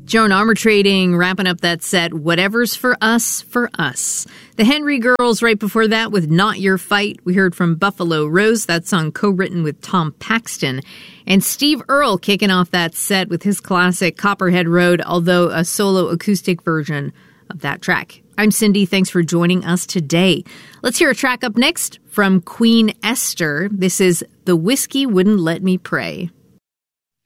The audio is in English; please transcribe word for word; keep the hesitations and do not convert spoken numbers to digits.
Joan Armour Trading wrapping up that set, Whatever's for Us, for Us. The Henry Girls right before that with Not Your Fight. We heard from Buffalo Rose, that song co-written with Tom Paxton. And Steve Earle kicking off that set with his classic Copperhead Road, although a solo acoustic version of that track. I'm Cindy. Thanks for joining us today. Let's hear a track up next from Queen Esther. This is The Whiskey Wouldn't Let Me Pray.